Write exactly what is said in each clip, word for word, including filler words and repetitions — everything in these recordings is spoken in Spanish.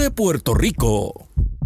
de Puerto Rico.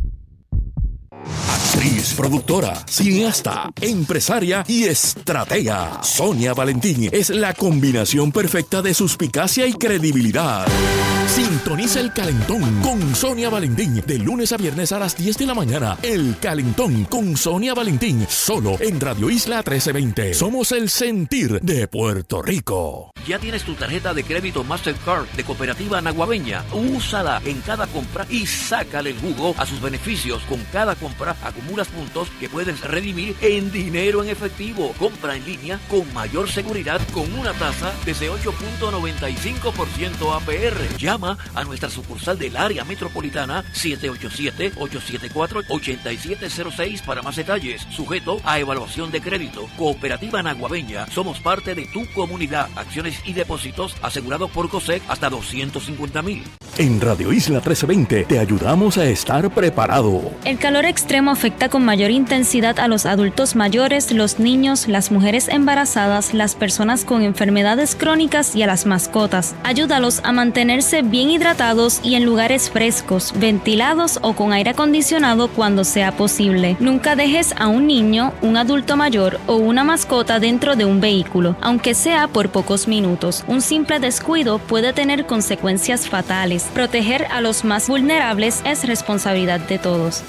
Actriz, productora, cineasta, empresaria y estratega. Sonia Valentín es la combinación perfecta de suspicacia y credibilidad. Sintoniza El Calentón con Sonia Valentín de lunes a viernes a las diez de la mañana. El Calentón con Sonia Valentín, solo en Radio Isla trece veinte. Somos el sentir de Puerto Rico. ¿Ya tienes tu tarjeta de crédito Mastercard de Cooperativa Naguabeña? Úsala en cada compra y sácale el jugo a sus beneficios. Con cada compra acumulas puntos que puedes redimir en dinero en efectivo. Compra en línea con mayor seguridad con una tasa desde ocho punto noventa y cinco por ciento A P R. Llama a nuestra sucursal del área metropolitana siete ocho siete, ocho siete cuatro, ocho siete cero seis para más detalles. Sujeto a evaluación de crédito. Cooperativa Naguabeña. Somos parte de tu comunidad. Acciones y depósitos asegurados por COSEC hasta doscientos cincuenta mil. En Radio Isla trece veinte te ayudamos a estar preparado. El calor extremo afecta con mayor intensidad a los adultos mayores, los niños, las mujeres embarazadas, las personas con enfermedades crónicas y a las mascotas. Ayúdalos a mantenerse bien hidratados y en lugares frescos, ventilados o con aire acondicionado cuando sea posible. Nunca dejes a un niño, un adulto mayor o una mascota dentro de un vehículo, aunque sea por pocos minutos. Un simple descuido puede tener consecuencias fatales. Proteger a los más vulnerables es responsabilidad de todos.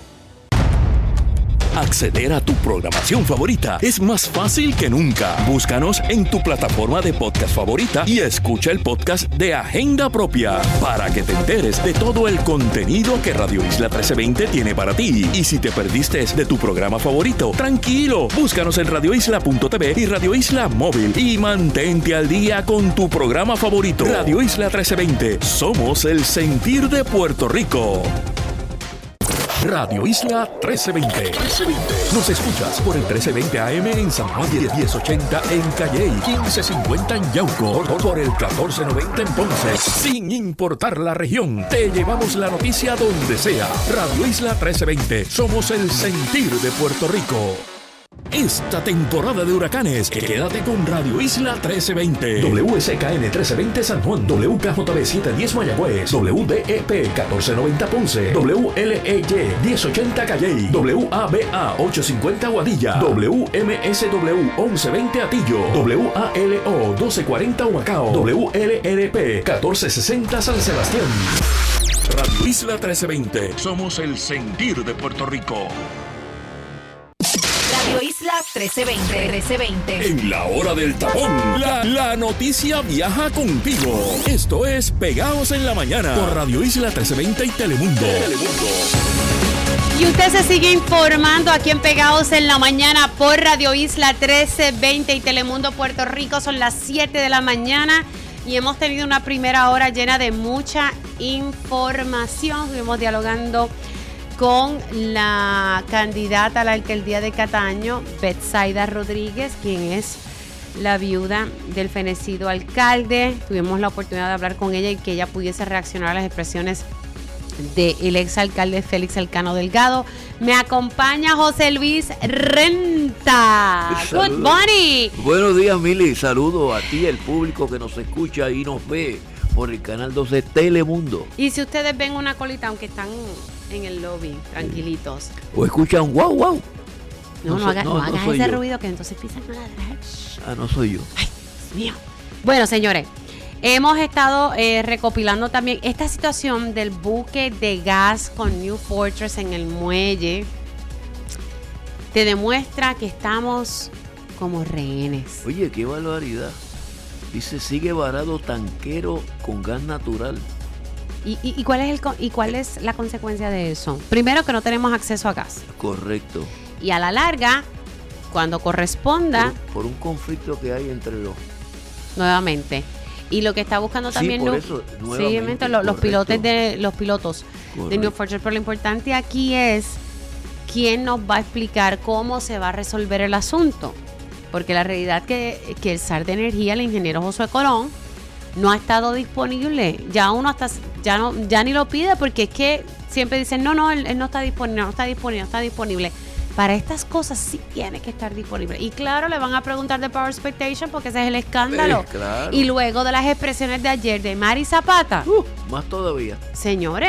Acceder a tu programación favorita es más fácil que nunca. Búscanos en tu plataforma de podcast favorita y escucha el podcast de Agenda Propia para que te enteres de todo el contenido que Radio Isla trece veinte tiene para ti. Y si te perdiste de tu programa favorito, tranquilo, búscanos en radio isla punto t v y Radio Isla Móvil y mantente al día con tu programa favorito. Radio Isla trece veinte, somos el sentir de Puerto Rico. Radio Isla trece veinte. Nos escuchas por el trece veinte A M en San Juan, diez ochenta en Calley, quince cincuenta en Yauco, por el catorce noventa en Ponce. Sin importar la región, te llevamos la noticia donde sea. Radio Isla trece veinte, somos el sentir de Puerto Rico. Esta temporada de huracanes, quédate con Radio Isla trece veinte. W S K N trece veinte San Juan, W K J B setecientos diez Mayagüez, W D E P catorce noventa Ponce, W L E Y diez ochenta Calley, W A B A ochocientos cincuenta Guadilla, W M S W once veinte Atillo, W A L O doce cuarenta Humacao, W L R P catorce sesenta San Sebastián. Radio Isla trece veinte, somos el sentir de Puerto Rico. Radio Isla trece veinte, trece veinte. En la hora del tapón, la, la noticia viaja contigo. Esto es Pegados en la Mañana por Radio Isla trece veinte y Telemundo. Telemundo. Y usted se sigue informando aquí en Pegados en la Mañana por Radio Isla trece veinte y Telemundo Puerto Rico. Son las siete de la mañana y hemos tenido una primera hora llena de mucha información. Estuvimos dialogando con la candidata a la alcaldía de Cataño, Betsaida Rodríguez, quien es la viuda del fenecido alcalde. Tuvimos la oportunidad de hablar con ella y que ella pudiese reaccionar a las expresiones del exalcalde Félix Elcano Delgado. Me acompaña José Luis Renta. Saludos. Good morning. Buenos días, Mili. Saludos a ti, el público que nos escucha y nos ve por el canal doce Telemundo. Y si ustedes ven una colita, aunque están en el lobby, tranquilitos. O escuchan wow, wow. No, no, no, haga, no, no no hagas soy ese yo. ruido que entonces empiezan a ladrar. Ah, no soy yo. Ay, Dios mío. Bueno, señores, hemos estado eh, recopilando también esta situación del buque de gas con New Fortress en el muelle. Te demuestra que estamos como rehenes. Oye, qué barbaridad. Dice, sigue varado tanquero con gas natural. ¿Y, y, y, cuál es el, ¿Y cuál es la consecuencia de eso? Primero, que no tenemos acceso a gas. Correcto. Y a la larga, cuando corresponda... Por, por un conflicto que hay entre los... Nuevamente. Y lo que está buscando Sí, también... por New, eso, sí, nuevamente, los, los correcto. pilotos de los pilotos Correcto. de New Fortress. Pero lo importante aquí es quién nos va a explicar cómo se va a resolver el asunto. Porque la realidad es que, que el S A R de Energía, el ingeniero Josué Colón, no ha estado disponible. Ya uno hasta ya no ya ni lo pide porque es que siempre dicen, no, no, él, él no está disponible, no está disponible, no está disponible. Para estas cosas sí tiene que estar disponible. Y claro, le van a preguntar de Power Expectation porque ese es el escándalo. Eh, claro. Y luego de las expresiones de ayer de Mari Zapata. Uh, más todavía. Señores,